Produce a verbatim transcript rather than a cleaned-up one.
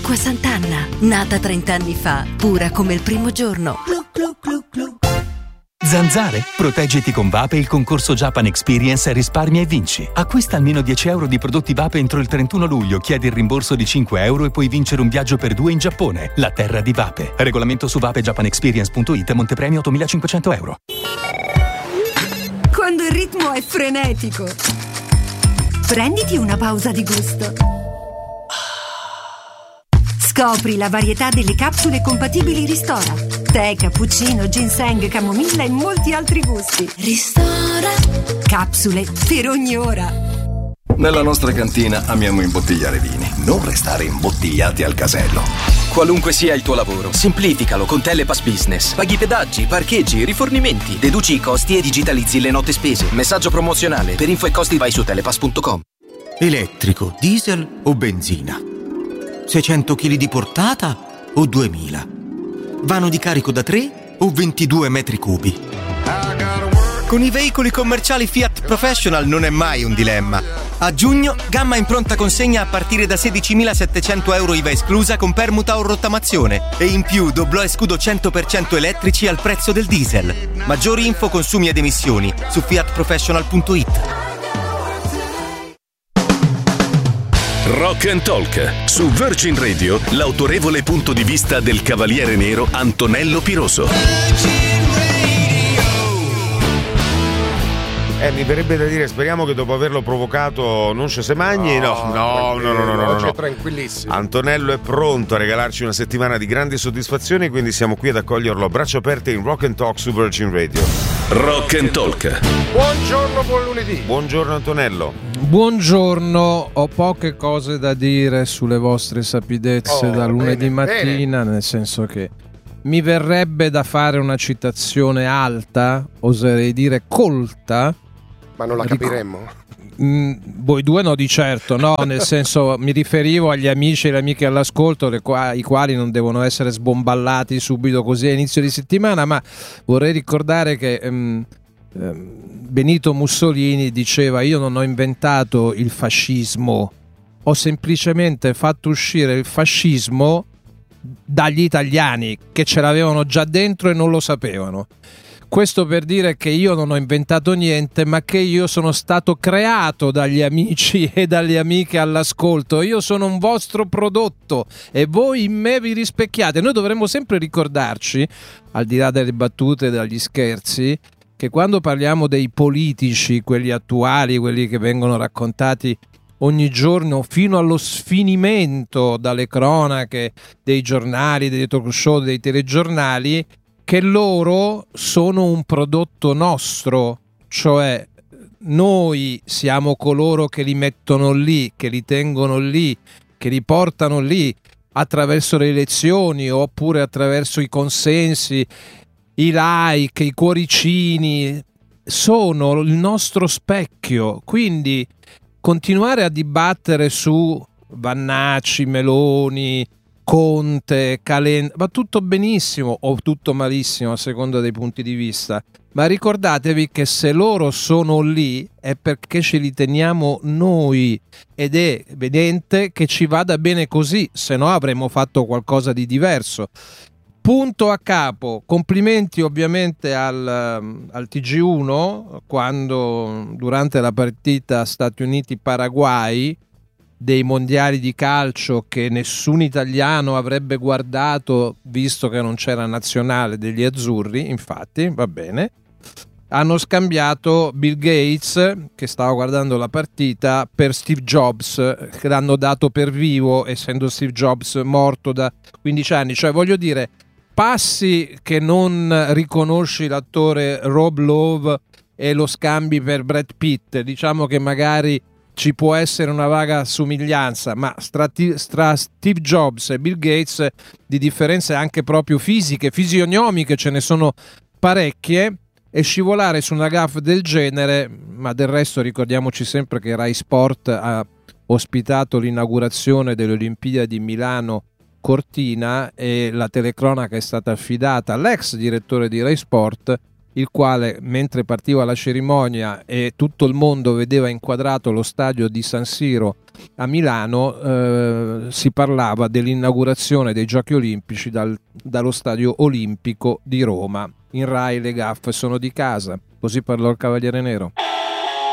Acqua Sant'Anna, nata trent'anni fa, pura come il primo giorno. Glu, glu, glu, glu. Zanzare? Proteggiti con Vape il concorso Japan Experience Risparmia e vinci. Acquista almeno dieci euro di prodotti Vape entro il trentuno luglio, chiedi il rimborso di cinque euro e puoi vincere un viaggio per due in Giappone, la terra di Vape. Regolamento su vape japan experience punto it, montepremio ottomilacinquecento euro. Quando il ritmo è frenetico, prenditi una pausa di gusto. Scopri la varietà delle capsule compatibili Ristora. Tè, cappuccino, ginseng, camomilla e molti altri gusti. Ristora. Capsule per ogni ora. Nella nostra cantina amiamo imbottigliare vini, non restare imbottigliati al casello. Qualunque sia il tuo lavoro, semplificalo con Telepass Business. Paghi pedaggi, parcheggi, rifornimenti, deduci i costi e digitalizzi le note spese. Messaggio promozionale. Per info e costi vai su telepass punto com. Elettrico, diesel o benzina? seicento chili di portata o duemila? Vano di carico da tre o ventidue metri cubi? Con i veicoli commerciali Fiat Professional non è mai un dilemma. A giugno, gamma in pronta consegna a partire da sedicimilasettecento euro I V A esclusa con permuta o rottamazione. E in più doblò e scudo cento per cento elettrici al prezzo del diesel. Maggiori info, consumi ed emissioni su fiat professional punto it. Rock and Talk su Virgin Radio, l'autorevole punto di vista del cavaliere nero Antonello Piroso. Eh, mi verrebbe da dire, speriamo che dopo averlo provocato non ci se magni. No, no, no, no, no, no, no, no. Tranquillissimo. Antonello è pronto a regalarci una settimana di grandi soddisfazioni, quindi siamo qui ad accoglierlo a braccia aperte in Rock and Talk su Virgin Radio. Rock and Talk. Buongiorno, buon lunedì. Buongiorno Antonello. Buongiorno, ho poche cose da dire sulle vostre sapidezze Oh, da lunedì bene, mattina, bene. nel senso che mi verrebbe da fare una citazione alta, oserei dire colta. Ma non la Ric- capiremmo? Mm, voi due no, di certo, no, nel senso mi riferivo agli amici e le amiche all'ascolto, le qua- i quali non devono essere sbomballati subito così a inizio di settimana, ma vorrei ricordare che um, um, Benito Mussolini diceva: io non ho inventato il fascismo, ho semplicemente fatto uscire il fascismo dagli italiani che ce l'avevano già dentro e non lo sapevano. Questo per dire che io non ho inventato niente, ma che io sono stato creato dagli amici e dalle amiche all'ascolto. Io sono un vostro prodotto e voi in me vi rispecchiate. Noi dovremmo sempre ricordarci, al di là delle battute e degli scherzi, che quando parliamo dei politici, quelli attuali, quelli che vengono raccontati ogni giorno fino allo sfinimento dalle cronache, dei giornali, dei talk show, dei telegiornali, che loro sono un prodotto nostro, cioè noi siamo coloro che li mettono lì, che li tengono lì, che li portano lì attraverso le elezioni oppure attraverso i consensi, i like, i cuoricini, sono il nostro specchio. Quindi continuare a dibattere su Vannacci, Meloni, Conte, Calenda, va tutto benissimo o tutto malissimo a seconda dei punti di vista, ma ricordatevi che se loro sono lì è perché ce li teniamo noi ed è evidente che ci vada bene così, se no avremmo fatto qualcosa di diverso. Punto a capo. Complimenti ovviamente al, al T G uno quando durante la partita Stati Uniti-Paraguay dei mondiali di calcio che nessun italiano avrebbe guardato visto che non c'era nazionale degli azzurri, infatti, va bene, hanno scambiato Bill Gates, che stava guardando la partita, per Steve Jobs, che l'hanno dato per vivo, essendo Steve Jobs morto da quindici anni. Cioè, voglio dire, passi che non riconosci l'attore Rob Lowe e lo scambi per Brad Pitt, diciamo che magari ci può essere una vaga somiglianza, ma tra, tra Steve Jobs e Bill Gates di differenze anche proprio fisiche, fisionomiche ce ne sono parecchie, e scivolare su una gaffe del genere, ma del resto ricordiamoci sempre che Rai Sport ha ospitato l'inaugurazione delle Olimpiadi di Milano Cortina e la telecronaca è stata affidata all'ex direttore di Rai Sport il quale, mentre partiva la cerimonia e tutto il mondo vedeva inquadrato lo stadio di San Siro a Milano, eh, si parlava dell'inaugurazione dei Giochi Olimpici dal, dallo Stadio Olimpico di Roma. In Rai le gaffe sono di casa, così parlò il Cavaliere Nero.